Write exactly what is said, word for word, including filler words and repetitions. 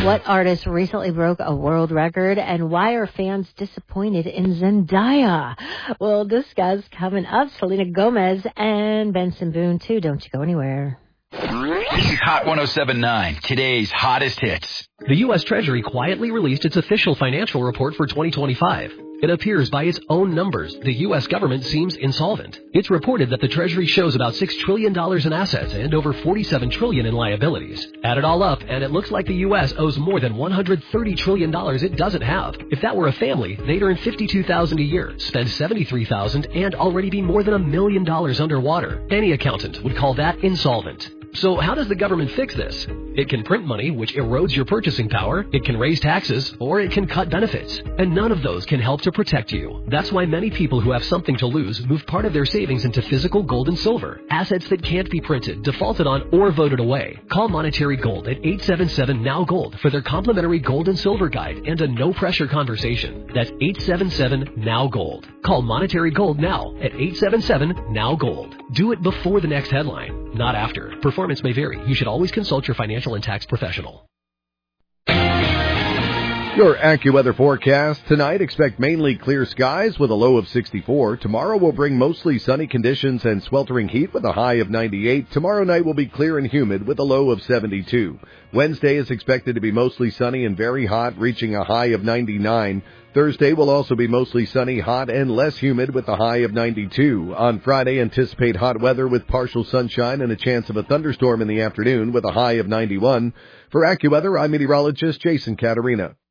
What artist recently broke a world record, and why are fans disappointed in Zendaya? We'll discuss coming up. Selena Gomez and Benson Boone, too. Don't you go anywhere. This is Hot one oh seven point nine, today's hottest hits. The U S. Treasury quietly released its official financial report for twenty twenty-five. It appears by its own numbers, the U S government seems insolvent. It's reported that the Treasury shows about six trillion dollars in assets and over forty-seven trillion dollars in liabilities. Add it all up, and it looks like the U S owes more than one hundred thirty trillion dollars it doesn't have. If that were a family, they'd earn fifty-two thousand dollars a year, spend seventy-three thousand dollars, and already be more than a million dollars underwater. Any accountant would call that insolvent. So how does the government fix this? It can print money, which erodes your purchasing power, it can raise taxes, or it can cut benefits. And none of those can help to protect you. That's why many people who have something to lose move part of their savings into physical gold and silver, assets that can't be printed, defaulted on, or voted away. Call Monetary Gold at eight seven seven N O W Gold for their complimentary gold and silver guide and a no-pressure conversation. That's eight seven seven N O W Gold. Call Monetary Gold now at eight seven seven N O W Gold. Do it before the next headline, not after. Performance may vary. You should always consult your financial and tax professional. Your AccuWeather forecast. Tonight, expect mainly clear skies with a low of sixty-four. Tomorrow will bring mostly sunny conditions and sweltering heat with a high of ninety-eight. Tomorrow night will be clear and humid with a low of seventy-two. Wednesday is expected to be mostly sunny and very hot, reaching a high of ninety-nine. Thursday will also be mostly sunny, hot, and less humid with a high of ninety-two. On Friday, anticipate hot weather with partial sunshine and a chance of a thunderstorm in the afternoon with a high of ninety-one. For AccuWeather, I'm meteorologist Jason Caterina.